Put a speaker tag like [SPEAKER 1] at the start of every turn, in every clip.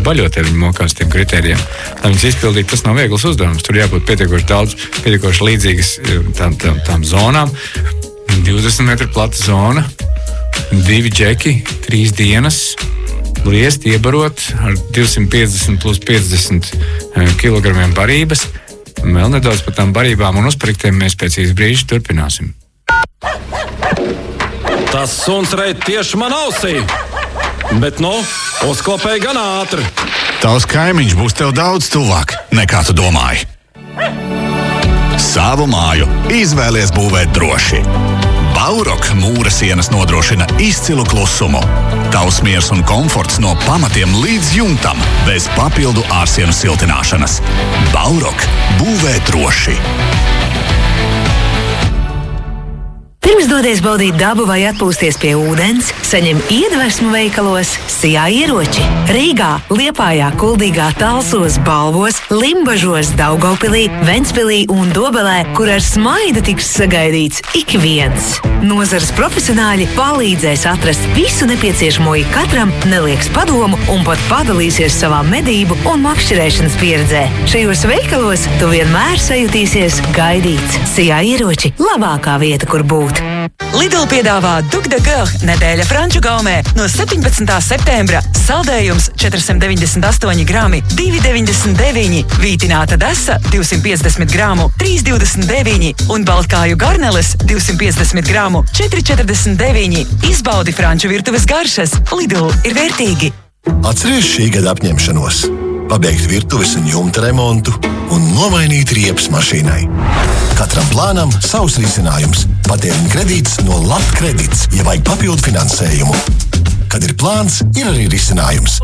[SPEAKER 1] baļotē viņi mokās tiem kritērijiem. Lai viņus izpildīt, tas nav viegls uzdevums. Tur jābūt pietiekoši līdzīgas tām zonām. 20 metru plata zona, 2 džeki, 3 dienas, liest, iebarot ar 250 plus 50 kilogramiem barības. Un vēl nedaudz par tām barībām un uzpariktiem mēs pēc īsa brīža turpināsim.
[SPEAKER 2] Tas suns reit tieši man ausī, bet uzklopēja gan ātri.
[SPEAKER 3] Tavs kaimiņš būs tev daudz tuvāk, nekā tu domāji. Savu māju izvēlies būvēt droši. Baurok mūra sienas nodrošina izcilu klusumu. Tavs miers un komforts no pamatiem līdz jumtam, bez papildu ārsienu siltināšanas. Baurok būvē droši.
[SPEAKER 4] Pirms doties baudīt dabu vai atpūsties pie ūdens, saņem iedvesmu veikalos Sijā ieroči. Rīgā, Liepājā, Kuldīgā, Talsos, Balvos, Limbažos, Daugavpilī, Ventspilī un Dobelē, kur ar smaidu tiks sagaidīts ik viens. Nozares profesionāļi palīdzēs atrast visu nepieciešamo ikatram, nelieks padomu un pat padalīsies savā medību un makšķerēšanas pieredzē. Šajos veikalos tu vienmēr sajutīsies gaidīts. Sijā ieroči – labākā vieta, kur būt.
[SPEAKER 5] Lidl piedāvā Duc de Coeur nedēļa Franču gaumē no 17. septembra. Saldējums 498 grami, 2,99, vītināta desa 250 gramu, 3,29 un baltkāju garneles 250 gramu, 4,49. Izbaudi franču virtuves garšas. Lidl ir vērtīgi.
[SPEAKER 6] Atceries šī gada apņemšanos? Pabeigt virtuves un jumta remontu un nomainīt riepas mašīnai. Katram plānam savs risinājums. Patēriņa kredīts no Latkredits, ja vajag papildu finansējumu. Kad ir plāns, ir arī risinājums.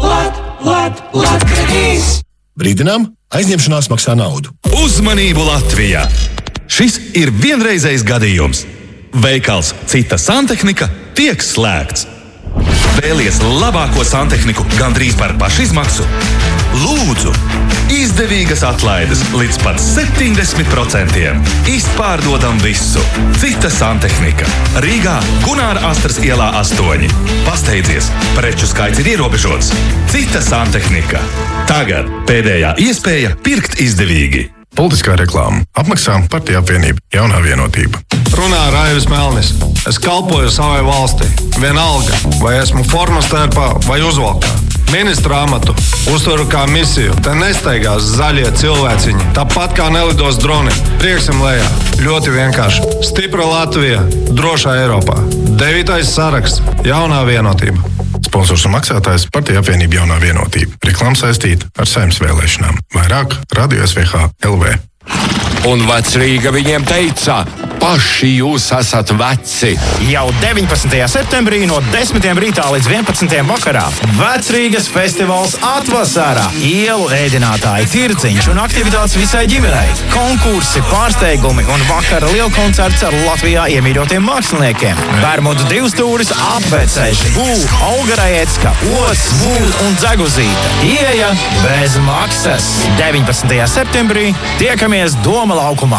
[SPEAKER 6] Latkredīts! Brīdinām, aizņemšanās maksā naudu.
[SPEAKER 7] Uzmanību Latvijā! Šis ir vienreizējs gadījums. Veikals Cita santehnika tiek slēgts. Vēlies labāko santehniku gandrīz par pašizmaksu? Lūdzu, izdevīgas atlaides līdz pat 70%. Izpārdodam visu. Cita santehnika. Rīgā, Gunāra Astras ielā 8. Pasteidzies, preču skaits ir ierobežots. Cita santehnika. Tagad pēdējā iespēja pirkt izdevīgi.
[SPEAKER 8] Politiskā reklāma. Apmaksā Partija apvienība Jaunā vienotība.
[SPEAKER 9] Runā Raivis Melnis. Es kalpoju savai valstī. Vienalga, vai esmu formas tērpā vai uzvalkā. Ministra amatu uztveru kā misiju. Te nesteigās zaļie cilvēciņi. Tāpat kā nelidos droni. Prieksim lejā. Ļoti vienkārši. Stipra Latvija. Drošā Eiropā. 9. saraksts. Jaunā vienotība.
[SPEAKER 8] Sponsors un maksātājs Partija apvienība Jaunā vienotība. Reklāma saistīta ar Saeimas vēlēšanām. Vairāk Radio SVH LV.
[SPEAKER 10] Un Vecrīga viņiem teica, paši jūs esat veci.
[SPEAKER 11] Jau 19. septembrī no 10. rītā līdz 11. vakarā Vecrīgas festivāls atvasarā. Ielu ēdinātāji, tirciņš un aktivitātes visai ģimenei. Konkursi, pārsteigumi un vakara lielkoncerts ar Latvijā iemīļotiem māksliniekiem. Bermudu divstūris, apveceļš, Bū, Augarajecka, Os, Bū un Dzeguzīte. Ieeja bez maksas. 19. septembrī tiekamies Doma laukumā.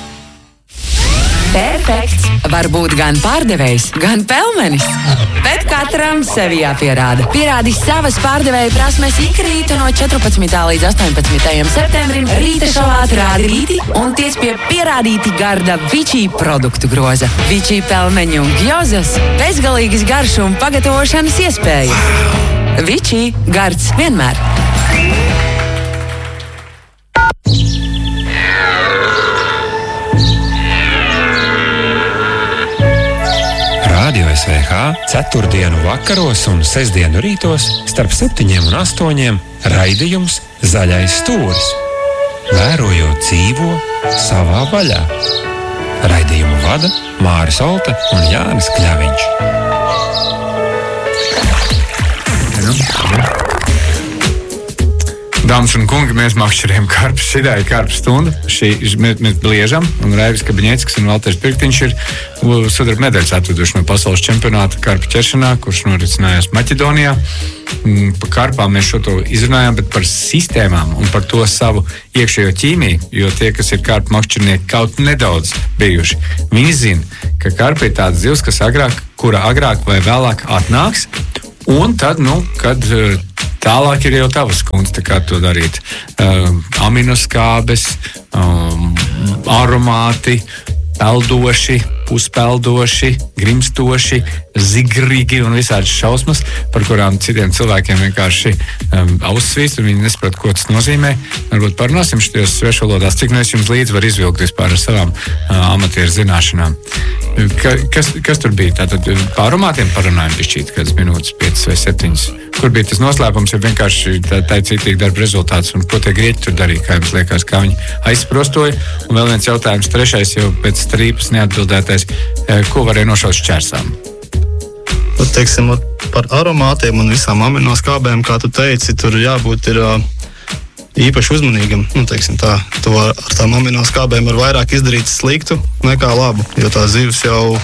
[SPEAKER 12] Perfekts! Var būt gan pārdevējs, gan pelmenis. Bet katram sevi jāpierāda. Pierādi savas pārdevēja prasmes ik rītu no 14. līdz 18. septembrim. Rīta šovā atrādi rīti un tiec pie pierādīti garda Vičī produktu groza. Vičī pelmeņu un gjozas. Bezgalīgas garšu un pagatavošanas iespējas. Vičī gards vienmēr.
[SPEAKER 13] Radio SVH ceturtdienu vakaros un sestdienu rītos starp 7 un 8 raidījums Zaļais stūris. Vērojot dzīvo savā vaļā. Raidījumu vada Māris Olta un Jānis Kļaviņš.
[SPEAKER 1] Dāmas un kungi, mēs makšķerējam karpus. Šitā ir karpus stunda. Mēs bliežam, un Raivis Kabiņeckis un Valters Pirktiņš ir sudraba medaļas atveduši no pasaules čempionāta karpu ķeršanā, kurš norisinājās Maķedonijā. Par karpām mēs šo to izrunājām, bet par sistēmām un par to savu iekšējo ķīmiju, jo tie, kas ir karpu makšķernieki kaut nedaudz bijuši, viņi zina, ka karpa ir tāds zivs, kura agrāk vai vēlāk atnāks, un tad, kad Tālāk ir jau tavas kunste, kā to darīt. Aminoskābes, aromāti, peldoši, puspeldoši, grimstoši, zigrīgi un visādas šausmas, par kurām citiem cilvēkiem vienkārši aussvīst, un viņi nesaprot, ko tas nozīmē. Varbūt parunāsim šajos svešvalodās, cik es jums līdzi varu izvilkt vispār ar savām amatieru zināšanām. Kas tur bija? Tātad par aromātiem parunājam pišķīt kādas minūtes, 5 vai 7. Kur bija tas noslēpums, ir vienkārši tā citīgi darba rezultāts, un ko tie grieķi tur darīja, kā jums liekas, kā viņi aizsprostoja. Un vēl viens jautājums, 3. jau pēc strīpas neatbildētais, ko varēja nošaut šķērsām?
[SPEAKER 14] Teiksim, par aromātiem un visām aminoskābēm, kā tu teici, tur jābūt ir īpaši uzmanīgam. Teiksim tā, to ar tām aminoskābēm var vairāk izdarīt sliktu nekā labu, jo tā zivs jau,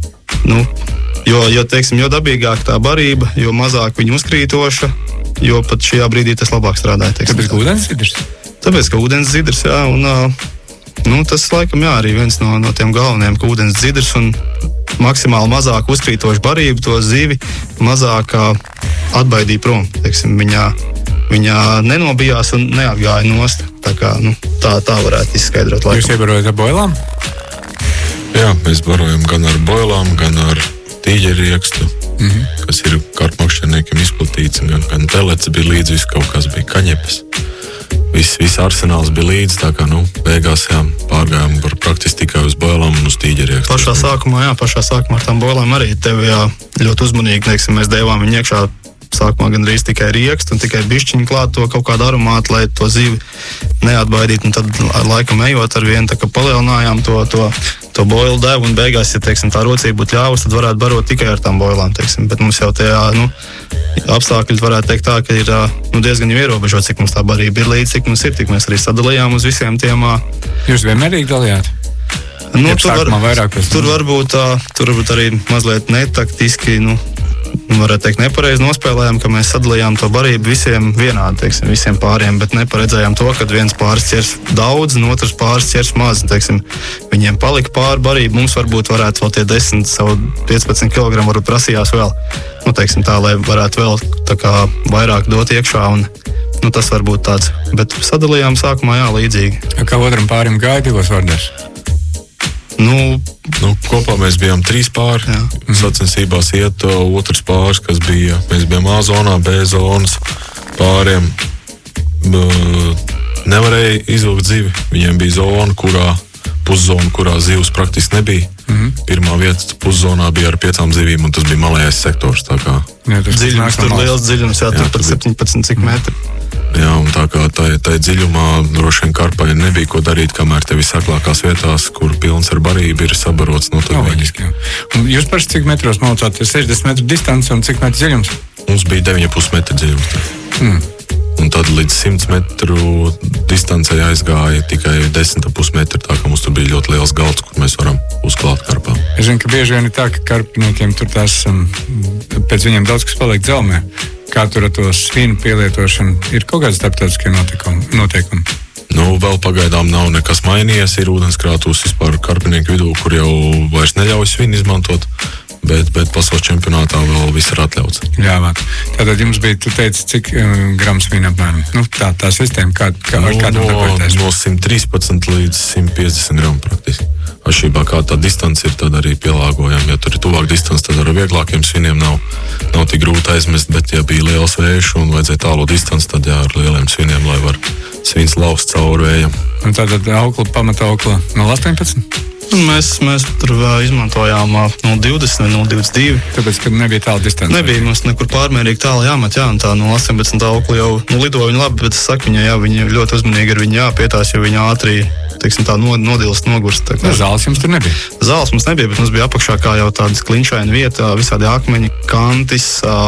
[SPEAKER 14] jo dabīgāk tā barība, jo mazāk viņa uzkrītoša, jo pat šajā brīdī tas labāk strādā.
[SPEAKER 1] Tāpēc, ka ūdens zidrs?
[SPEAKER 14] Tāpēc, ka ūdens zidrs, jā, un tas laikam arī viens no tiem galvenajiem, ka ūdens zidrs un maksimāli mazāk uzkrītoša barība to zivi mazāk atbaidīja prom. Teiksim, viņa nenobijās un neatgāja nost. Tā varētu izskaidrot laikam.
[SPEAKER 1] Jūs iebarojat ar boilām?
[SPEAKER 15] Jā, mēs barojam gan ar boilām, gan ar tīģeriekstu, kas ir karpmakšķerniekiem izplatīts, gan pelets bija līdzi, viss kaut kas bija kaņepes. Viss arsenāls bija līdzi, tā kā, beigās, pārgājām praktiski tikai uz boilām un uz tīģeriekstu.
[SPEAKER 14] Pašā sākumā ar tām boilām arī tev ļoti uzmanīgi, teiksim, mēs devām viņu iekšā sākumā gandrīz tikai riekstu un tikai bišķiņu klāt to kaut kādu aromātu, lai to zivi neatbaidītu, un tad ar laikam ejot ar vienu, tā kā palielinājām to boilu devu, un beigās, ja, teiksim, tā rocība būtu ļāvus, tad varētu barot tikai ar tām boilām, teiksim, bet mums jau tajā, apstākļi varētu teikt tā, ka ir diezgan jau ierobežot, cik mums tā barība ir līdz, cik mums ir, tik mēs arī sadalījām uz visiem tiem.
[SPEAKER 1] Jūs vienmērīgi dalījāt?
[SPEAKER 14] Tur varbūt arī mazliet netaktiski, varētu teikt, nepareizi nospēlējām, ka mēs sadalījām to barību visiem vienādi, teiksim, visiem pāriem, bet neparedzējām to, ka viens pāris ķers daudz, un otrs pāris ķers maz. Teiksim, viņiem palika pāri barību, mums varbūt varētu vēl tie 10, savu 15 kg varbūt prasījās vēl, teiksim tā, lai varētu vēl tā kā vairāk dot iekšā, un tas var būt tāds, bet sadalījām sākumā līdzīgi.
[SPEAKER 1] Kā otram pārim gāja 2 vārdos?
[SPEAKER 15] Kopā mēs bijām 3 pāri. Sacensībās iet otrs pāris, kas bija, mēs bijām A zonā, B zonas pāriem. Nevarēja izvilkt zivi. Viņiem bija zona, puszona, kurā zivs praktiski nebija. Pirmā vieta puszonā bija ar 5 zivīm, un tas bija malējais sektors.
[SPEAKER 14] Dziļums, tur liels dziļums, tur pat 17 cik metri.
[SPEAKER 15] Jā, un tā kā tai dziļumā droši vien karpai nebija ko darīt, kamēr te visaklākās vietās, kur pilns ar barību ir sabarots.
[SPEAKER 1] Jūs parasti cik metros maucāt? 60 metru distance un cik metru dziļums?
[SPEAKER 15] Mums bija 9,5 metru dziļums. Un tad līdz 100 metru distancē aizgāja tikai 10,5 metru, tā kā mums tur bija ļoti liels galds, kur mēs varam uzklāt karpā.
[SPEAKER 1] Es zinu, ka bieži vien ir tā, ka karpiniekiem tur tās, pēc viņiem daudz kas paliek dzelmē. Kā tur ar to svinu pielietošanu? Ir kaut kāds starptautiskie noteikumi?
[SPEAKER 15] Vēl pagaidām nav nekas mainījies. Ir ūdenskrātuves vispār karpinieku vidū, kur jau vairs neļauj svinu izmantot. Bet pasaules čempionātā vēl viss ir atļauts.
[SPEAKER 1] Jā, tātad jums bija, tu teici, cik grams vīna apmēram? Tā sistēma, kādam darboties?
[SPEAKER 15] No 113 līdz 150 gramu praktiski. Atšķirībā kā tā distance ir, tad arī pielāgojam. Ja tur ir tuvāk distance, tad ar vieglākiem sviniem nav tik grūti aizmest, bet ja bija liels vējš un vajadzēja tālo distance, tad jā, ar lieliem sviniem, lai var svins laust cauri vējam.
[SPEAKER 1] Un tātad pamata aukla 0,18?
[SPEAKER 14] Mēs tur izmantojām 0,20 vai 0,22.
[SPEAKER 1] Tāpēc, ka nebija tāla distance?
[SPEAKER 14] Nebija mums nekur pārmērīgi tālu jāmet, un tā 0,18 aukla jau lido viņa labi, bet es saku viņai, viņa ļoti uzmanīgi ar viņu jāpietās, jo viņa ātri, teiksim tā, nodilst, nogurst.
[SPEAKER 1] Zāles jums tur nebija?
[SPEAKER 14] Zāles mums nebija, bet mums bija apakšā kā jau tādas klinšaina vieta, visādi akmeņi, kantis.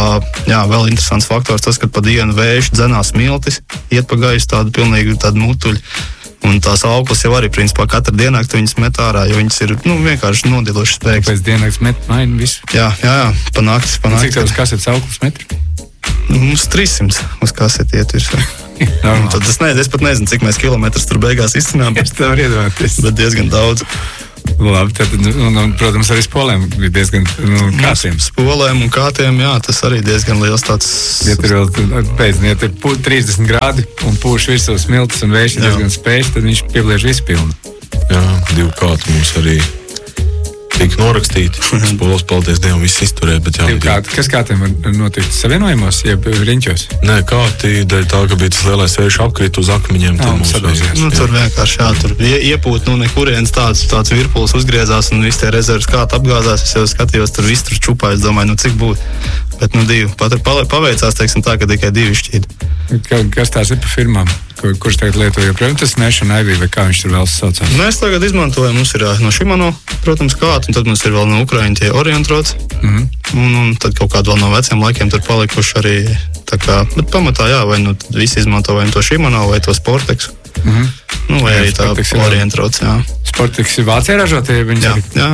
[SPEAKER 14] Vēl interesants faktors tas, ka pa dienu vējš dzenās miltis, iet pa gaisu pilnīgi tādu mutuļu. Un tās auklas jau arī, principā, katru diennakti viņas met ārā, jo viņas ir vienkārši nodilušas spēks.
[SPEAKER 1] Pēc diennakts met maini visu?
[SPEAKER 14] Jā, pa naktis.
[SPEAKER 1] Cik tavs kasetes auklas metri?
[SPEAKER 14] Mums 300 uz kaseti iet virsā. Tad es pat nezinu, cik mēs kilometrus tur beigās izcinām.
[SPEAKER 1] Es tev varu iedomāties.
[SPEAKER 14] Bet diezgan daudz.
[SPEAKER 1] Labi, tad, un, protams, arī spolēm bija diezgan kātiem.
[SPEAKER 14] Spolēm un kātiem, jā, tas arī diezgan liels tāds...
[SPEAKER 1] Ja tur vēl pēc, ja tur 30 grādi un pūš virsū smiltis un vējš ir diezgan spējš, tad viņš piebliež visu pilnu.
[SPEAKER 15] Jā, 2 kāti mums arī tika norakstīti. Spolas, paldies Dievam, viss izturēja, bet jā.
[SPEAKER 1] Kas kātiem var notikt savienojumos, jeb riņķos?
[SPEAKER 15] Nē, kāti, dēļ tā, ka bija tas lielais vējš apkrīt uz akmeņiem.
[SPEAKER 14] Tur vienkārši, jā, tur iepūt, nekurienes tāds virpuls uzgriezās un viss tie rezervas kāti apgāzās. Es jau skatījos, tur viss tur čupā, es domāju, cik būtu. Bet, 2. Paveicās, teiksim tā, ka tikai 2 šķīd.
[SPEAKER 1] Kas tās ir pa firmām? Kurš tagad lieto joprojām? Tas Nation Ivy, vai kā viņš tur vēl saucās?
[SPEAKER 14] Mēs tagad izmantojam, mums ir no Shimano, protams, kāds, un tad mums ir vēl no Ukraiņa tie Orientrods. Un tad kaut kādu vēl no veciem laikiem tur palikuši arī tā kā, bet pamatā, jā, vai visi izmanto vai to Shimano vai to Sportexu. Vai arī tā Orientrods, jā.
[SPEAKER 1] Sporteks ir Vācijā ražotie, viņi
[SPEAKER 14] jā, jā.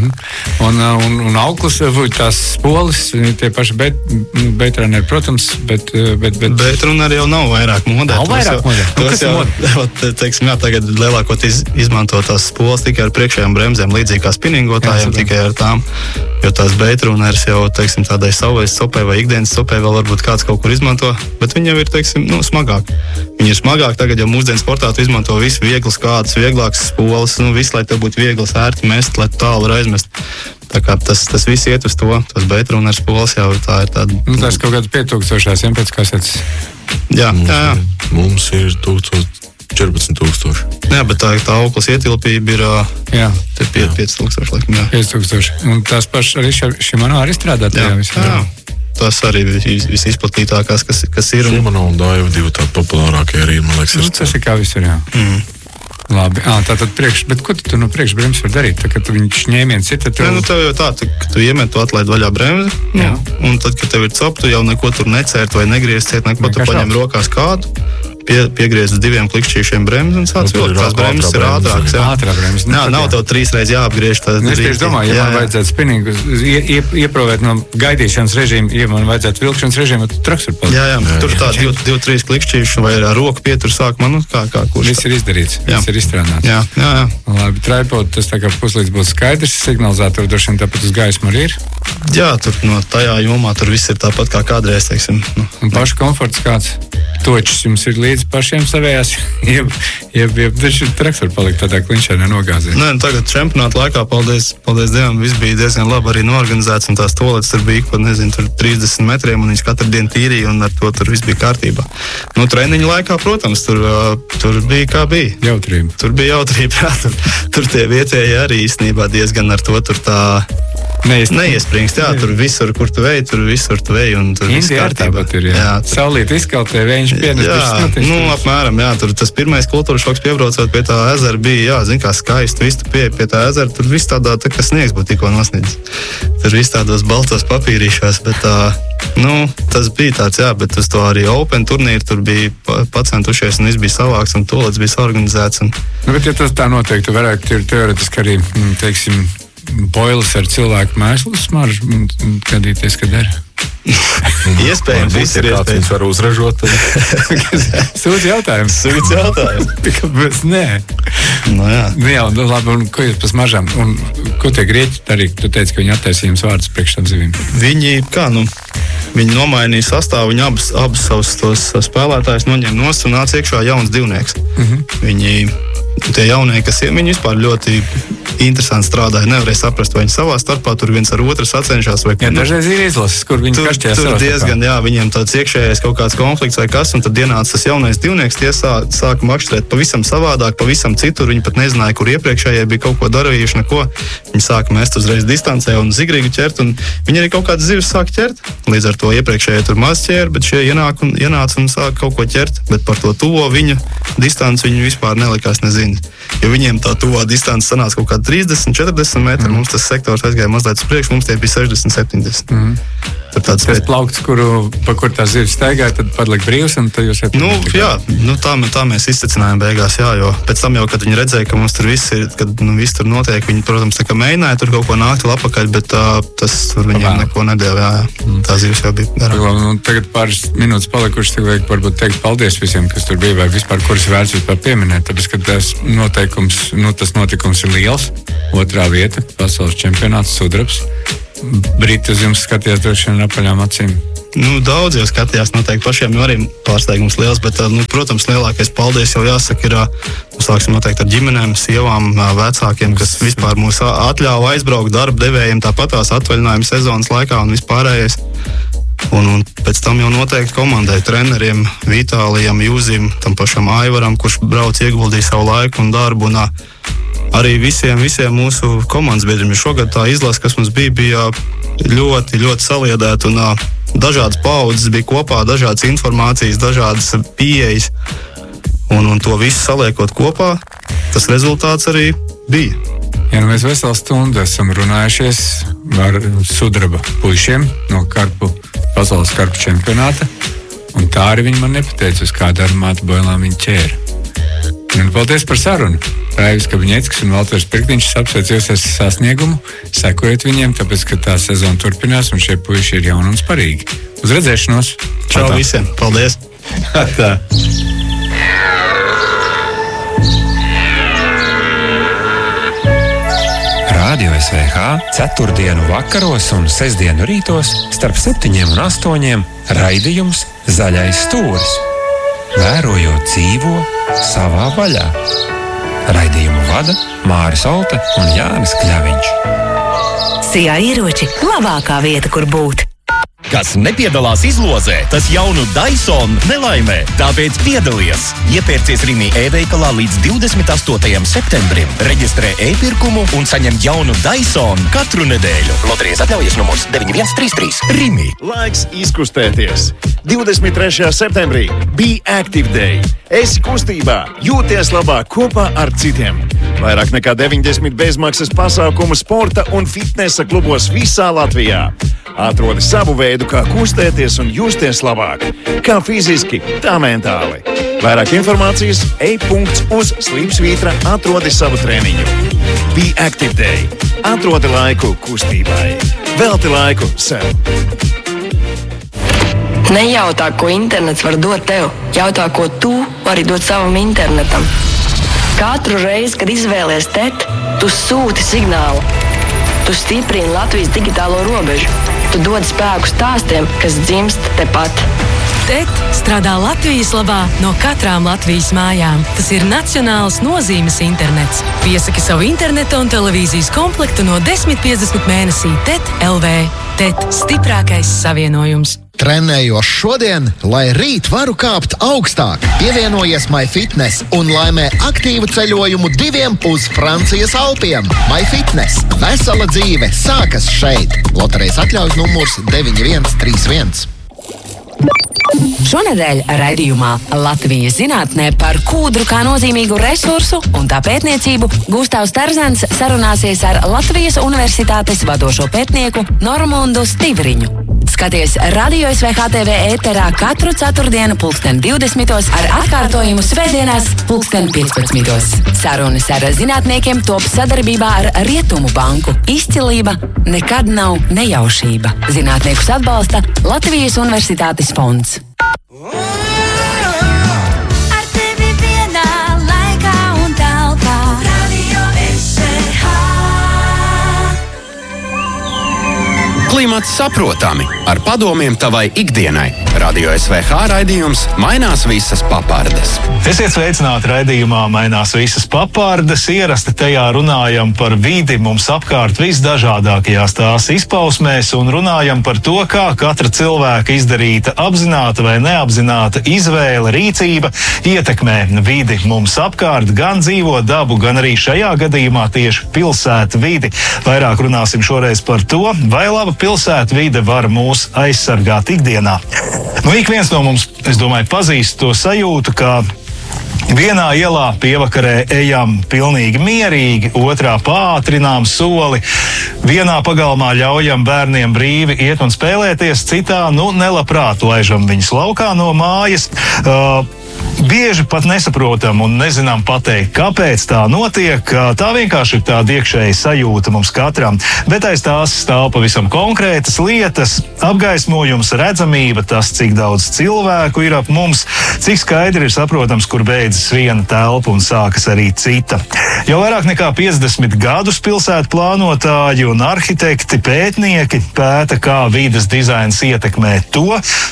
[SPEAKER 1] Un auklis, tās spolis, tie paši beitruneri, protams, bet...
[SPEAKER 14] Beitruneri jau nav vairāk modē.
[SPEAKER 1] Nav vairāk modē?
[SPEAKER 14] Kas jau, teiksim, jā, tagad lielākoties izmanto tās spolis tikai ar priekšējām bremzēm, līdzīgi kā spinningotājiem, tikai ar tām. Jo tās beitruneris jau, teiksim, tādai savais sopē vai ikdienas sopē vēl varbūt kāds kaut kur izmanto, bet viņi jau ir, teiksim, smagāk. Viņi ir smagāk, tagad jau mūsdienas sportā tu izmanto visu vieglas kādas, vieglākas spoles, visu, lai tev būtu vieglas ērti mest, lai tālu var aizmest. Tā kā tas viss iet uz to, tas beitruneris spoles jau tā ir tāda...
[SPEAKER 1] Tas kaut kāds 5000, pēc kasetes.
[SPEAKER 14] Jā.
[SPEAKER 15] Mums ir 14,000.
[SPEAKER 14] Jā, bet tā auklas ietilpība ir 5000, laikam, jā.
[SPEAKER 1] 5000. Un tās pašas arī Shimano arī strādā tajā visā?
[SPEAKER 14] Jā. Tas arī visizplatītākās, kas ir.
[SPEAKER 15] Shimano un Daiwa 2 tādi populārākie arī, man liekas.
[SPEAKER 1] Tas ir kā visur, jā. Labi, tātad bet ko tu no priekšbremzes var darīt? Tā, kad tu viņš ņēmiens ir, tad tev...
[SPEAKER 14] Tev jau tā, ka tu iemet, tu atlaid vaļā bremzi, un tad, kad tev ir cop, tu jau neko tur necērt vai negriez ciet, neko tu paņem rokās kādu, piegriez uz 2 klikšķīšiem bremzi un sāc vilkt. Tās bremzes ir ātrākas.
[SPEAKER 1] Ātrā bremze.
[SPEAKER 14] Nav tev 3 reizes jāapgriež.
[SPEAKER 1] Es tieši domāju, ja man vajadzētu spinningu ieprovēt no gaidīšanas režīmu, ja man vajadzētu vilkšanas režīmu, tad traks var palikt.
[SPEAKER 14] Jā, tur tā 2-3 klikšķīši vai ar roku pietur sākumā, kā kurš.
[SPEAKER 1] Viss ir izdarīts, viss ir izstrādāts.
[SPEAKER 14] Jā.
[SPEAKER 1] Labi, tripod, tas tā kā puslīdz būs skaidrs, signalizātori droši vien tāpat uz gaismu arī ir.
[SPEAKER 14] Jā, tur no tajā jomā tur viss ir tāpat kā kādreiz, teiksim.
[SPEAKER 1] Un pašu komforts kāds? Točs jums ir līdz pašiem savējās, jeb taču traks var palikt tādā kliņšā nenogāzē.
[SPEAKER 14] Nē, tagad čempionāta laikā, paldies Dievam, viss bija diezgan labi arī norganizēts, un tās toaletes tur bija, tur 30 metriem, un viņas katru dienu tīrīja, un ar to tur viss bija kārtībā. Treniņu laikā, protams, tur bija kā bija.
[SPEAKER 1] Jautrība.
[SPEAKER 14] Tur bija jautrība, jā, tur tie vietēji arī īstenībā diezgan ar to tur tā... Neiespringst, jā, tur visur, kur tu veji, tur visur tu veji, un tur viss kārtībā.
[SPEAKER 1] Jā, saulīt izkaltē, viņš pienes.
[SPEAKER 14] Jā, apmēram, jā, tur tas pirmais kultūras šoks piebraucot pie tā ezera bija, jā, zin kā skaisti, viss tu pie tā ezera, tur viss tādā, tā kā sniegs būtu tikko nosniedzis. Tur viss tādos baltos papīrīšos, bet tas bija tāds, jā, bet uz to arī Open turnīru tur bija pacentušies, un viss bija savāks, un tolets bija saorganizēts.
[SPEAKER 1] Bet ja tas tā noteikti, tu varētu teoretiski arī, teiksim, boilas ar cilvēku mēslu smaržu gadīties, kad dara.
[SPEAKER 14] Iespējams, viss ir iespējams.
[SPEAKER 15] Var uzražot.
[SPEAKER 1] Sūdz jautājums. Kāpēc nē? Jā, labi, un ko jūs pa smaržām? Un ko tie grieķi darīja? Tu teici, ka viņi attaisīja jums vārdus priekš tam zivīm.
[SPEAKER 14] Viņi nomainīja sastāvu, viņi abus savus tos spēlētājus noņēma nost un nāca iekšā jauns divnieks. Tie jaunie, kas ir, viņi vispār ļoti interesanti strādāja. Nevarēja saprast, vai viņi savā starpā tur viens ar otru sacenšās.
[SPEAKER 1] Jā, dažreiz ir izlases, kur viņi kašķējās savā starpā.
[SPEAKER 14] Tur diezgan, jā, viņiem tāds iekšējais kaut kāds konflikts vai kas, un tad ienāca tas jaunais divnieks, tie sāka makšķerēt pavisam savādāk, pavisam citur. Viņi pat nezināja, kur iepriekšējie bija kaut ko darījuši, neko. Viņi sāka mest uzreiz distancē un zigrīgu ķert, un viņi arī kaut kādas zivis sāka ķert. Līdz ar to iepriekšējie tur maz ķēra, bet šie ienāca un sāka kaut ko ķert, bet par to tuvo viņu distanci viņi vispār nelikās nezinu. Jo viņiem tā tuvā distance sanāca kaut kāda 30-40 metri, mums tas sektors aizgāja mazliet uz priekšu, mums tie bija 60-70.
[SPEAKER 1] Tas plaukts, pa kur tās zivs staigāja, tad padlika brīvs, un tad jūs
[SPEAKER 14] tā mēs izsecinājām beigās, jā, jo pēc tam jau, kad viņi redzēja, ka mums tur viss ir, kad viss tur notiek, viņi, protams, tā kā mēģināja tur kaut ko nākt vēl apakaļ, bet tas tur viņiem neko nedēļ, jā. Tā zivs jau bija garā.
[SPEAKER 1] Tagad pāris minūtes palikušas, tad vajag varbūt teikt paldies visiem, kas tur bija, vai vispār, kuras vērts vispār pieminēt, tāpēc, ka tās tas notikums ir liels. 2. vieta, pasaules čempionāts, sudrabs. Briti uz jums skatījās droši vien apaļām acīm.
[SPEAKER 14] Daudz jau skatījās, noteikti pašiem arī pārsteigums liels, bet, protams, lielākais paldies jau jāsaka ir, sāksim noteikti ar ģimenēm, sievām, vecākiem, kas vispār mūs atļāva aizbraukt darba devējiem, tāpatās atvaļinājuma sezonas laikā un vispārējais. Un pēc tam jau noteikti komandai, treneriem, Vitālijam, Jūzim, tam pašam Aivaram, kurš brauc ieguldīja savu laiku un darbu, un arī visiem mūsu komandas biedriem. Šogad tā izlase, kas mums bija ļoti, ļoti saliedēta un dažādas paudzes bija kopā, dažādas informācijas, dažādas pieejas, un to visu saliekot kopā, tas rezultāts arī bija.
[SPEAKER 1] Ja mēs veselu stundu esam runājušies ar sudraba puišiem no pasaules karpu čempionāta, un tā arī viņi man nepateica, uz kādu armātu boilām viņi ķēra. Un paldies par sarunu. Raivis Kabiņeckis un Valters Pirktiņš apsveic jūs ar sasniegumu, sekojiet viņiem, tāpēc, ka tā sezona turpinās un šie puiši ir jauni un sparīgi. Uz redzēšanos!
[SPEAKER 14] Čau visiem! Paldies!
[SPEAKER 1] Tā.
[SPEAKER 13] Radio SVH 4. vakaros un 6. rītos starp 7 un 8 raidījums Zaļais stūris. Vērojot dzīvo savā vaļā. Raidījumu vada Māris Olte un Jānis Kļaviņš.
[SPEAKER 4] Sijā ieroči – labākā vieta, kur būt.
[SPEAKER 16] Kas nepiedalās izlozē, tas jaunu Dyson nelaimē. Tāpēc piedalies! Iepērcies Rimi e-veikalā līdz 28. septembrim. Reģistrē e-pirkumu un saņem jaunu Dyson katru nedēļu. Loterijas atļaujas numurs 9133. Rimi.
[SPEAKER 17] Laiks izkustēties. 23. septembrī Be Active Day. Esi kustībā, jūties labāk kopā ar citiem. Vairāk nekā 90 bezmaksas pasākumu sporta un fitnesa klubos visā Latvijā. Atrodi savu veidu, kā kustēties un justies labāk. Kā fiziski, tā mentāli. Vairāk informācijas uz Slimsvītra atrodi savu treniņu. Be Active Day. Atrodi laiku kustībai. Velti laiku sev.
[SPEAKER 18] Nejautā, ko internets var dot tev. Jautā, ko tu vari dot savam internetam. Katru reizi, kad izvēlies TET, tu sūti signālu. Tu stiprini Latvijas digitālo robežu. Tu dod spēku stāstiem, kas dzimst tepat.
[SPEAKER 19] TET strādā Latvijas labā no katrām Latvijas mājām. Tas ir nacionāls nozīmes internets. Piesaki savu interneta un televīzijas komplektu no 10,50 mēnesī TET LV. TET – stiprākais savienojums.
[SPEAKER 20] Trenējos šodien, lai rīt varu kāpt augstāk. Pievienojies MyFitness un laimē aktīvu ceļojumu 2 uz Francijas Alpiem. MyFitness – vesela dzīve sākas šeit. Loterijas atļaujas numurs 9131.
[SPEAKER 12] Šonedēļ raidījumā Latvijas zinātnē par kūdru kā nozīmīgu resursu un tā pētniecību Gustavs Tarzans sarunāsies ar Latvijas Universitātes vadošo pētnieku Normundu Stivriņu. Skaties Radio SVH TV ēterā katru ceturtdienu 20 ar atkārtojumu svētdienās 15. Sarunas ar zinātniekiem top sadarbībā ar Rietumu banku. Izcilība nekad nav nejaušība. Zinātniekus atbalsta Latvijas Universitātes fonds.
[SPEAKER 21] Ar tevi vienā laikā un telpā. Radio SVH.
[SPEAKER 22] Klimats saprotami, ar padomiem tavai ikdienai. Radio SVH raidījums Mainās visas papardes.
[SPEAKER 23] Esiet sveicināti raidījumā Mainās visas papardes. Ierasti tajā runājam par vidi mums apkārt visdažādākajās tās izpausmēs un runājam par to, kā katra cilvēka izdarīta apzināta vai neapzināta izvēle, rīcība ietekmē vidi mums apkārt, gan dzīvo dabu, gan arī šajā gadījumā tieši pilsētu vidi. Vairāk runāsim šoreiz par to, vai laba pilsētu vide var mūs aizsargāt ikdienā. Ik viens no mums, es domāju, pazīst to sajūtu, ka vienā ielā pievakarē ejam pilnīgi mierīgi, otrā pātrinām soli, vienā pagalmā ļaujam bērniem brīvi iet un spēlēties, citā, nelabprāt laižam viņus laukā no mājas. bieži pat nesaprotam un nezinām pateikt, kāpēc tā notiek. Tā vienkārši ir tāda iekšēja sajūta mums katram, bet aiz tās stāv pavisam konkrētas lietas, apgaismojums, redzamība, tas, cik daudz cilvēku ir ap mums, cik skaidri ir saprotams, kur beidzas viena telpa un sākas arī cita. Jau vairāk nekā 50 gadus pilsētu plānotāji un arhitekti, pētnieki pēta, kā vides dizains ietekmē to,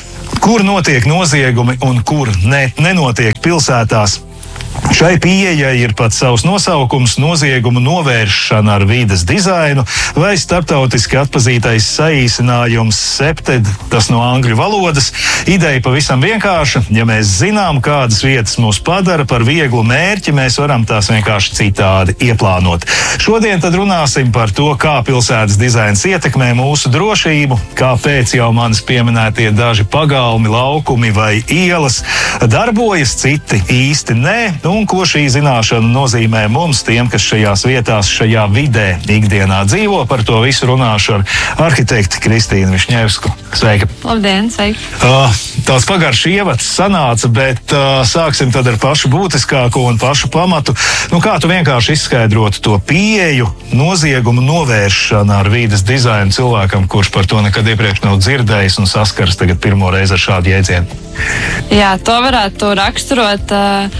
[SPEAKER 23] kur notiek noziegumi un kur nenotiek pilsētās. Šai pieejai ir pat savs nosaukums - noziegumu novēršana ar vides dizainu, vai starptautiski atpazītais saīsinājums SEPTED, tas no angļu valodas. Ideja pavisam vienkārša. Ja mēs zinām, kādas vietas mūs padara par vieglu mērķi, mēs varam tās vienkārši citādi ieplānot. Šodien tad runāsim par to, kā pilsētas dizains ietekmē mūsu drošību, kāpēc jau manis pieminētie daži pagalmi, laukumi vai ielas darbojas, citi īsti nē. Un ko šī zināšana nozīmē mums, tiem, kas šajās vietās, šajā vidē ikdienā dzīvo. Par to visu runāšu ar arhitekti Kristīnu Višņevsku. Sveika!
[SPEAKER 2] Labdien, sveiki!
[SPEAKER 23] Tāds pagaršs ievads sanāca, bet sāksim tad ar pašu būtiskāko un pašu pamatu. Kā tu vienkārši izskaidrotu to pieeju, noziegumu novēršanu ar vides dizainu cilvēkam, kurš par to nekad iepriekš nav dzirdējis un saskars tagad pirmo reizi ar šādu jēdzienu?
[SPEAKER 2] Jā, to varētu raksturot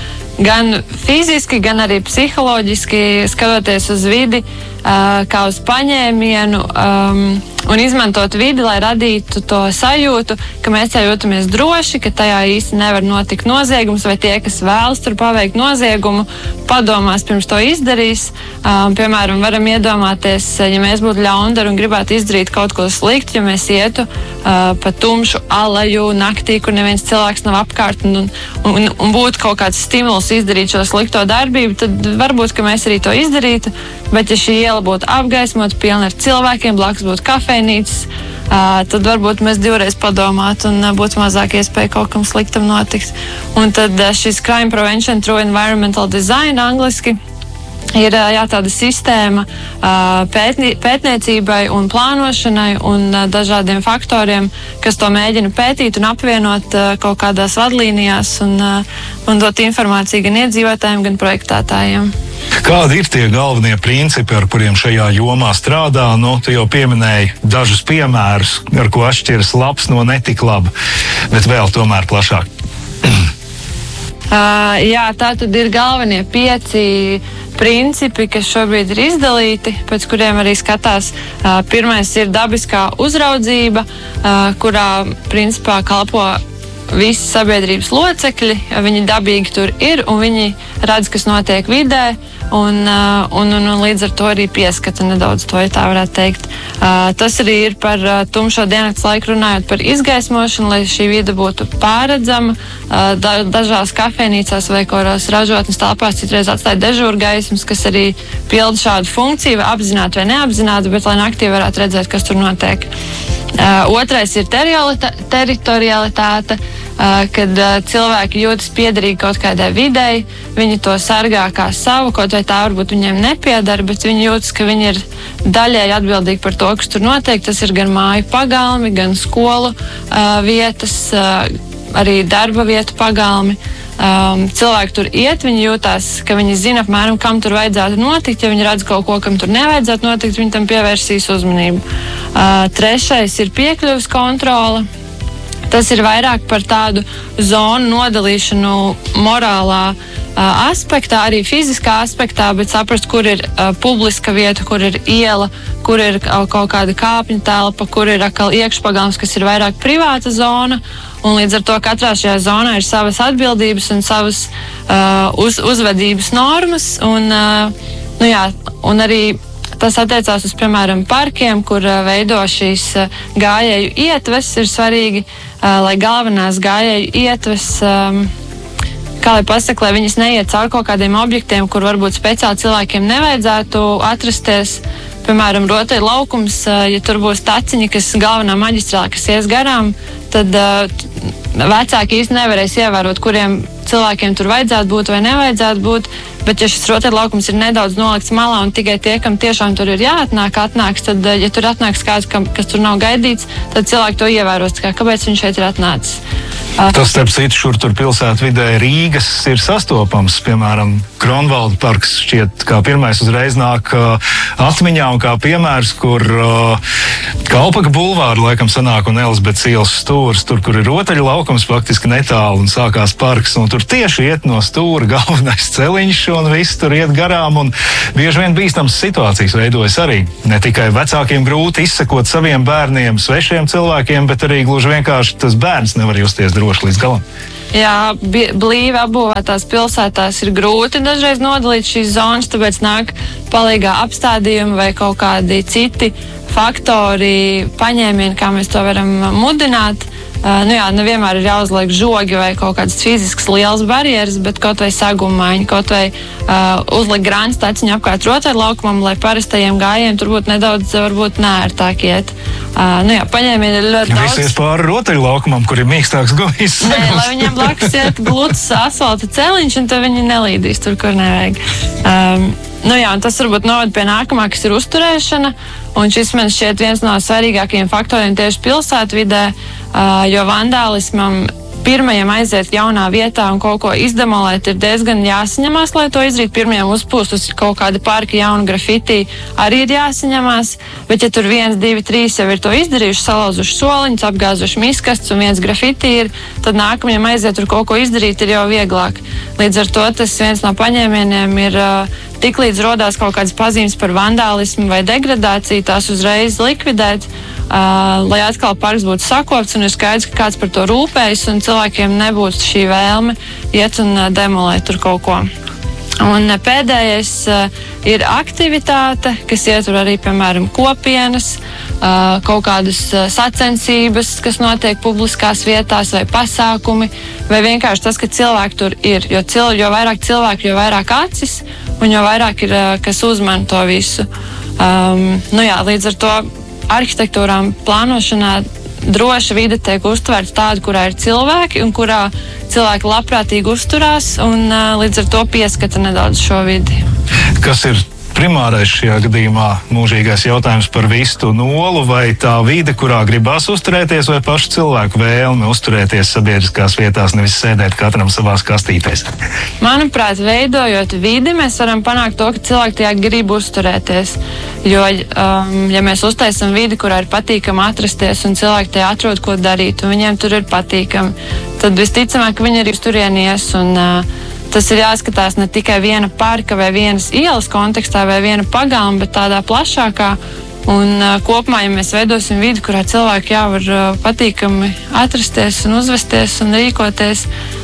[SPEAKER 2] gan fiziski, gan arī psiholoģiski, skatoties uz vidi, kā uz paņēmienu un izmantot vidi, lai radītu to sajūtu, ka mēs tajā jūtamies droši, ka tajā īsti nevar notikt noziegums, vai tie, kas vēlas tur paveikt noziegumu, padomās pirms to izdarīs. Piemēram, varam iedomāties, ja mēs būtu ļaundari un gribētu izdarīt kaut ko sliktu, ja mēs ietu pa tumšu aleju naktī, kur neviens cilvēks nav apkārt un būtu kaut kāds stimuls izdarīt šo slikto darbību, tad varbūt, ka mēs arī to izdarītu, bet ja šī iela būtu apgaismota, pilna ar cilvēkiem, blakus būtu kafejnīcas, tad varbūt mēs divreiz padomātu un būtu mazāk iespēja kaut kam sliktam notikt. Un tad šis Crime Prevention through Environmental Design angliski ir tāda sistēma pētniecībai un plānošanai un dažādiem faktoriem, kas to mēģina pētīt un apvienot kaut kādās vadlīnijās un dot informāciju gan iedzīvotājiem, gan projektētājiem.
[SPEAKER 23] Kādi ir tie galvenie principi, ar kuriem šajā jomā strādā? Tu jau pieminēji dažus piemērus, ar ko atšķiras labs no netik laba, bet vēl tomēr plašāk.
[SPEAKER 2] Jā, tā tad ir galvenie 5 principi, kas šobrīd ir izdalīti, pēc kuriem arī skatās. Pirmais ir dabiskā uzraudzība, kurā principā kalpo visi sabiedrības locekļi. Viņi dabīgi tur ir un viņi redz, kas notiek vidē. Un līdz ar to arī pieskata nedaudz to, ja tā varētu teikt. Tas arī ir par tumšo diennakts laiku runājot par izgaismošanu, lai šī vide būtu pārredzama. Dažās kafejnīcās vai kurās ražotnes telpās citreiz atstāja dežūrgaismas, kas arī pilda šādu funkciju, vai apzināti vai neapzināti, bet lai naktī varētu redzēt, kas tur notiek. Otrais ir teritorialitāte, kad cilvēki jūtas piederīgi kaut kādai videi, viņi to sargā kā savu, kaut vai tā varbūt viņiem nepiedara, bet viņi jūtas, ka viņi ir daļēji atbildīgi par to, kas tur notiek. Tas ir gan māju pagalmi, gan skolu vietas, arī darba vietu pagalmi. Cilvēki tur iet, viņi jūtās, ka viņi zina apmēram, kam tur vajadzētu notikt. Ja viņi redz kaut ko, kam tur nevajadzētu notikt, viņi tam pievērsīs uzmanību. Trešais ir piekļuves kontrole. Tas ir vairāk par tādu zonu nodalīšanu morālā aspektā, arī fiziskā aspektā, bet saprast, kur ir publiska vieta, kur ir iela, kur ir kaut kāda kāpņu telpa, kur ir atkal iekšpagalms, kas ir vairāk privāta zona. Un līdz ar to katrā šajā zonā ir savas atbildības un savas uzvedības normas. Un arī tas attiecās uz, piemēram, parkiem, kur veido šīs gājēju ietves. Ir svarīgi, lai galvenās gājēju ietves, kā lai pasaka, lai viņas neiet caur kaut kādiem objektiem, kur varbūt speciāli cilvēkiem nevajadzētu atrasties. Piemēram, rotaļu laukums, ja tur būs taciņi, kas galvenā maģistrāla, kas ies garām, tad vecāki īsti nevarēs ievērot, kuriem cilvēkiem tur vajadzētu būt vai nevajadzētu būt, Bet, ja šis rotaļlaukums ir nedaudz nolikts malā un tikai tie, kam tiešām tur ir atnāks, tad, ja tur atnāks kāds, kas tur nav gaidīts, tad cilvēki to ievēros. Kāpēc viņš šeit ir atnācis?
[SPEAKER 23] Tas, starp citu, šur tur pilsētvidē Rīgas ir sastopams. Piemēram, Kronvalda parks šķiet, kā pirmais uzreiz nāk atmiņā un kā piemērs, kur Kalpaka bulvāra laikam sanāk un Elizabetes ielas stūrs, tur, kur ir rotaļlaukums faktiski netālu un sākās parks, un tur tieši iet no stūra galvenais celiņš un viss tur iet garām, un bieži vien bīstams situācijas veidojas arī. Ne tikai vecākiem grūti izsekot saviem bērniem, svešiem cilvēkiem, bet arī gluži vienkārši tas bērns nevar justies droši līdz galam.
[SPEAKER 2] Jā, blīvi apbūvētās pilsētās ir grūti dažreiz nodalīt šīs zonas, tāpēc nāk palīgā apstādījumi vai kaut kādi citi faktori, paņēmieni, kā mēs to varam mudināt. Nevienmēr ir jāuzliek žogi vai kaut kādas fiziskas lielas barjeras, bet kaut vai sagumaiņi, kaut vai uzliek grāns taciņu apkārt rotaļlaukumam, lai parastajiem gājiem tur būtu nedaudz, varbūt, nērtāk iet. Paņēmieni ir ļoti daudz.
[SPEAKER 23] Visies pāri rotaļlaukumam, kur ir mīkstāks gumijs.
[SPEAKER 2] Nē, lai viņiem blakus iet gluds asfalta celiņš, un tad viņi nelīdīs tur, kur nevajag. Un tas varbūt noved pie nākamā, kas ir uzturēšana, un šis man šķiet viens no svarīgākajiem faktoriem tieši pilsētvidē, jo vandālismam pirmajam aiziet jaunā vietā un kaut ko izdemolēt ir diezgan jāsaņemās, lai to izdarītu. Pirmajam uzpūst uz kaut kāda parka jaunu grafiti arī ir jāsaņemās, bet ja tur 1, 2, 3 jau ir to izdarījuši, salauzuši soliņus, apgāzuši miskastus un viens grafiti ir, tad nākamajam aiziet tur kaut ko izdarīt ir jau vieglāk. Līdz ar to tas viens no paņēmieniem ir tiklīdz rodās kaut kādas pazīmes par vandālismu vai degradāciju, tās uzreiz likvidēt, lai atkal parks būtu sakopts un ir skaidrs, ka kāds par to rūpējas un cilvēkiem nebūtu šī vēlme iet un demolēt tur kaut ko. Un pēdējais ir aktivitāte, kas ietver arī, piemēram, kopienas, kaut kādas sacensības, kas notiek publiskās vietās vai pasākumi, vai vienkārši tas, ka cilvēki tur ir. Jo vairāk cilvēku, jo vairāk acis, un jo vairāk ir, kas uzman to visu. Līdz ar to arhitektūrām plānošanā droša vide tiek uztverta tāda, kurā ir cilvēki un kurā cilvēki labprātīgi uzturās un līdz ar to pieskata nedaudz šo vidi.
[SPEAKER 23] Kas ir primārais šajā gadījumā mūžīgais jautājums par vistu nolu, vai tā vide, kurā gribās uzturēties, vai pašu cilvēku vēlme uzturēties sabiedriskās vietās, nevis sēdēt katram savās kastītēs?
[SPEAKER 2] Manuprāt, veidojot vidi, mēs varam panākt to, ka cilvēki tajā grib uzturēties. Jo, ja mēs uztaisam vidi, kurā ir patīkami atrasties un cilvēki tajā atrod, ko darīt, un viņiem tur ir patīkami, tad visticamāk, ka viņi arī uz turieni ies un tas ir jāskatās ne tikai viena parka vai vienas ielas kontekstā vai viena pagalma, bet tādā plašākā. Un kopumā, ja mēs veidosim vidi, kurā cilvēki var patīkami atrasties un uzvesties un rīkoties,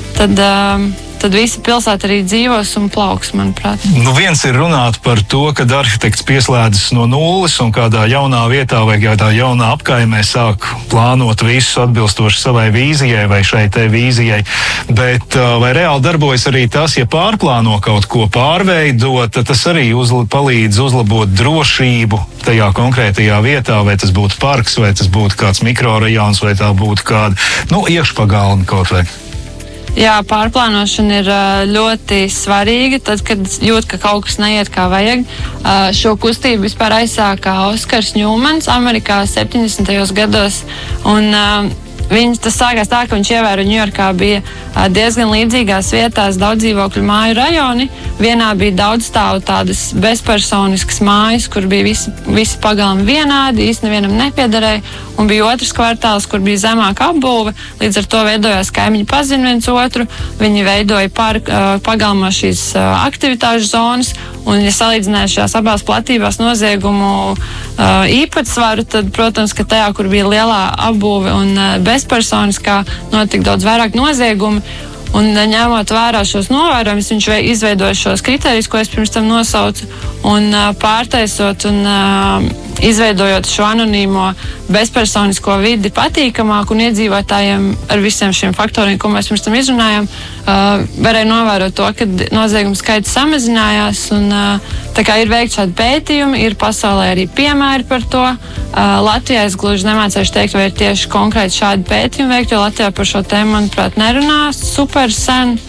[SPEAKER 2] tad visa pilsēta arī dzīvos un plauks, manuprāt.
[SPEAKER 23] Viens ir runāt par to, kad arhitekts pieslēdzas no nulles un kādā jaunā vietā vai kādā jaunā apkaimē sāk plānot visu atbilstoši savai vīzijai vai šai te vīzijai. Bet vai reāli darbojas arī tas, ja pārplāno kaut ko pārveidot, tas arī palīdz uzlabot drošību tajā konkrētajā vietā, vai tas būtu parks, vai tas būtu kāds mikrorajons, vai tā būtu kāda iekšpagalma kaut vai.
[SPEAKER 2] Jā, pārplānošana ir ļoti svarīga. Tad, kad jūt, ka kaut kas neiet kā vajag, šo kustību vispār aizsāka Oskars Ņūmans Amerikā 70. gados. Un tas sākās tā, ka viņš ievēra Ņujorkā bija diezgan līdzīgās vietās daudz dzīvokļu māju rajoni. Vienā bija daudz stāvu tādas bezpersoniskas mājas, kur bija visi pagalmi vienādi, īsti nevienam nepiederēja. Un bija otrs kvartāls, kur bija zemāka apbūve. Līdz ar to veidojās kaimiņi pazina viens otru. Viņi veidoja pagalmā šīs aktivitāšu zonas. Un, ja salīdzināja šajās abās platībās noziegumu īpatsvaru, tad, protams, ka tajā, kur bija lielā apbūve un bezpersoniskā, notika daudz vairāk noziegumu. Un ņemot vērā šos novērojumus, viņš izveidoja šos kriterijus, ko es pirms tam nosaucu, un pārtaisot un izveidojot šo anonīmo bezpersonisko vidi patīkamāku un iedzīvotājiem ar visiem šiem faktoriem, ko mēs pirms tam izrunājām, varēja novērot to, ka noziegumu skaits samazinājās. Un, tā kā ir veikti šādi pētījumi, ir pasaulē arī piemēri par to. Latvijā es gluži nemācēšu teikt, vai ir tieši konkrēti šādi pētījumi veikti, jo Latvijā par šo tēmu, manuprāt, nerunā super sen.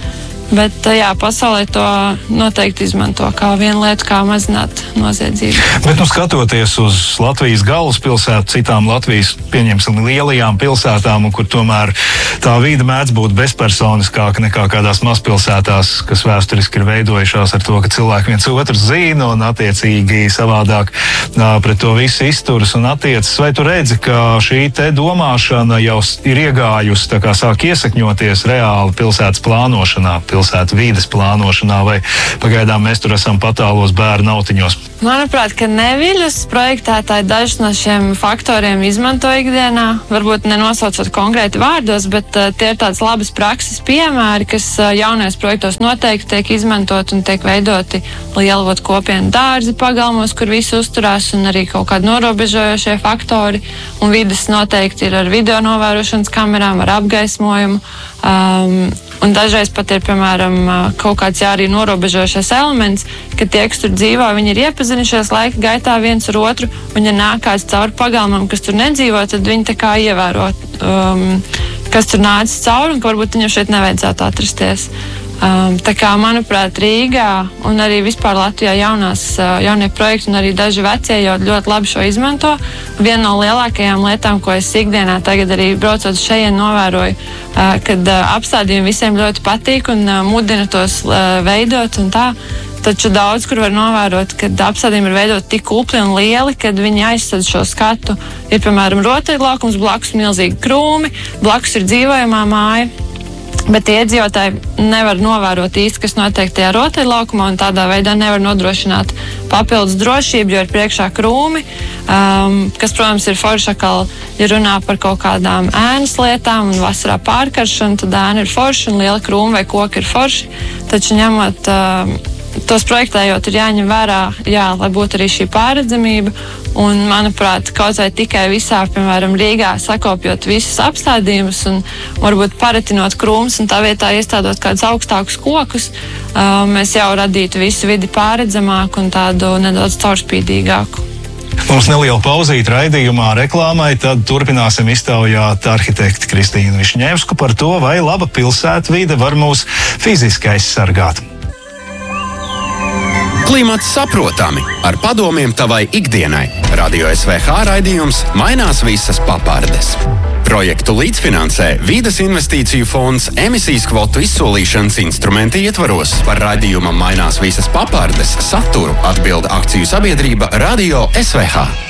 [SPEAKER 2] Bet, jā, pasaulē to noteikti izmanto kā vienu lietu, kā mazināt noziedzību.
[SPEAKER 23] Bet, skatoties uz Latvijas galvaspilsētu, citām Latvijas, pieņemsim, lielajām pilsētām, kur tomēr tā vīde mēdz būt bezpersoniskāka nekā kādās mazpilsētās, kas vēsturiski ir veidojušās ar to, ka cilvēki viens otru zina un attiecīgi savādāk pret to visu izturas un attiecas. Vai tu redzi, ka šī te domāšana jau ir iegājusi, tā kā sāk iesakņoties reāli pilsētas plānošanā, pilsētu vīdes plānošanā, vai pagaidām mēs tur esam patālos bērnu autiņos?
[SPEAKER 2] Manuprāt, ka neviļus projektētāji dažus no šiem faktoriem izmanto ikdienā, varbūt nenosaucot konkrēti vārdos, bet tie ir tādas labas prakses piemēri, kas jaunajos projektos noteikti tiek izmantot un tiek veidoti lielvot kopienu dārzi pagalmos, kur visi uzturās, un arī kaut kādi norobežojošie faktori, un vides noteikti ir ar video novērošanas kamerām, ar apgaismojumu, un dažreiz pat ir, piemēram, kaut kāds arī norobežojošais elements, ka tie, kas tur dzīvo, viņi ir iepazinušies laika gaitā viens ar otru, un ja nāk kāds cauri pagalmam, kas tur nedzīvo, tad viņi tā kā ievēro, kas tur nācis cauri, un ka varbūt viņam šeit nevajadzētu atrasties. Tā kā, manuprāt, Rīgā un arī vispār Latvijā jaunie projekti un arī daži vecie jau ļoti labi šo izmanto. Viena no lielākajām lietām, ko es ikdienā tagad arī braucot šeit novēroju, kad apstādījumi visiem ļoti patīk un mudina tos veidot un tā. Taču daudz, kur var novērot, kad apstādījumi ir veidot tik kupli un lieli, kad viņi aizsad šo skatu. Ir, piemēram, rotaļlaukums, blakus milzīgi krūmi, blakus ir dzīvojamā māja. Bet iedzīvotāji nevar novērot īsti, kas notiek tajā rotaļlaukumā, un tādā veidā nevar nodrošināt papildus drošību, jo ir priekšā krūmi, kas, protams, ir forši atkal, ja runā par kaut kādām ēnas lietām un vasarā pārkaršanu, tad ēna ir forši un liela krūma vai koki ir forši. Taču ņemot tos projektējot, ir jāņem vērā, lai būtu arī šī pārredzamība. Un, manuprāt, kaut vai tikai visā, piemēram, Rīgā sakopjot visus apstādījumus un varbūt paratinot krūmus un tā vietā iestādot kādus augstākus kokus, mēs jau radītu visu vidi pārredzamāku un tādu nedaudz caurspīdīgāku.
[SPEAKER 23] Mums neliela pauzīte raidījumā reklāmai, tad turpināsim iztaujāt arhitekti Kristīnu Višņevsku par to, vai laba pilsētvide var mūs fiziski aizsargāt.
[SPEAKER 22] Klimats saprotami ar padomiem tavai ikdienai. Radio SVH raidījums Mainās visas papardes. Projektu līdzfinansē Vides investīciju fonds emisijas kvotu izsolīšanas instrumenti ietvaros. Par raidījumam Mainās visas papardes saturu atbilda akciju sabiedrība Radio SVH.